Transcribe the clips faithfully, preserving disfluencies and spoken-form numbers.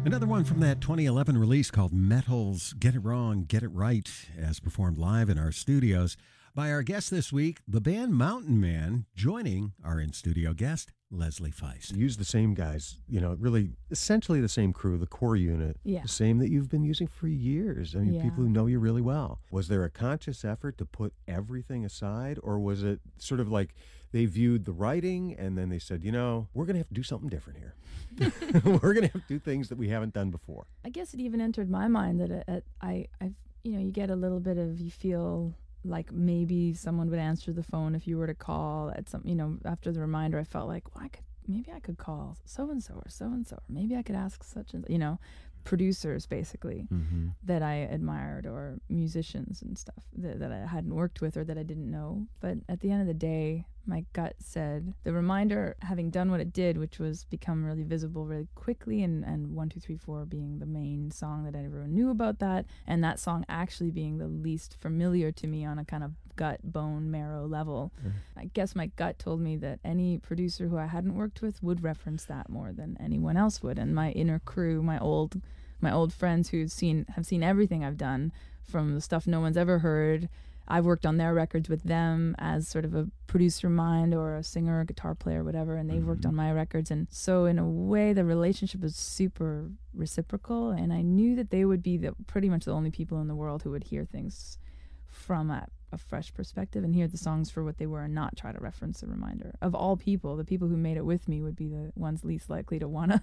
Another one from that twenty eleven release called Metal's Get It Wrong, Get It Right, as performed live in our studios by our guest this week, the band Mountain Man, joining our in-studio guest, Leslie Feist. Use the same guys, you know, really essentially the same crew, the core unit, Yeah. the same that you've been using for years. I mean, Yeah. people who know you really well. Was there a conscious effort to put everything aside, or was it sort of like they viewed the writing and then they said, you know, we're going to have to do something different here. We're going to have to do things that we haven't done before. I guess it even entered my mind that it, it, I, I, you know, you get a little bit of, you feel like maybe someone would answer the phone if you were to call at some, you know, after the reminder, I felt like, well, I could, maybe I could call so-and-so or so-and-so, or maybe I could ask such and, you know, producers basically Mm-hmm. that I admired, or musicians and stuff that, that I hadn't worked with or that I didn't know. But at the end of the day, my gut said the reminder, having done what it did, which was become really visible really quickly, and, and one, two, three, four being the main song that everyone knew about that, and that song actually being the least familiar to me on a kind of gut, bone, marrow level. Mm. I guess my gut told me that any producer who I hadn't worked with would reference that more than anyone else would. And my inner crew, my old my old friends who've seen have seen everything I've done, from the stuff no one's ever heard. I've worked on their records with them as sort of a producer mind, or a singer, or guitar player, whatever, and they've mm-hmm. worked on my records. And so in a way, the relationship was super reciprocal, and I knew that they would be the pretty much the only people in the world who would hear things from a, a fresh perspective and hear the songs for what they were and not try to reference a reminder. Of all people, the people who made it with me would be the ones least likely to want to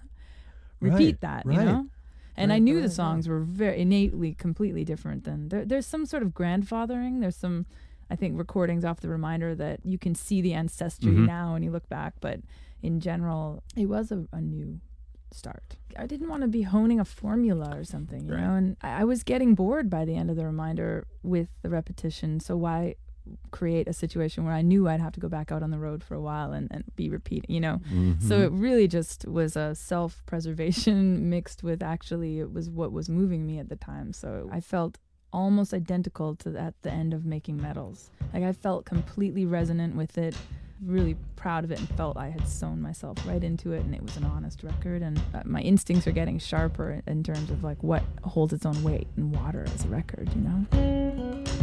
repeat Right, that, right. you know? And Right, I knew right, the songs right. were very innately completely different than there, there's some sort of grandfathering. There's some, I think, recordings off the reminder that you can see the ancestry Mhm. now when you look back. But in general, it was a, a new start. I didn't want to be honing a formula or something, you Right. know, and I, I was getting bored by the end of the reminder with the repetition. So why create a situation where I knew I'd have to go back out on the road for a while and, and be repeating, you know? Mhm. So it really just was a self-preservation mixed with, actually, it was what was moving me at the time. So I felt almost identical to at the end of making Metals. Like, I felt completely resonant with it, really proud of it, and felt I had sewn myself right into it, and it was an honest record. And uh, my instincts are getting sharper in terms of like what holds its own weight in water as a record, you know?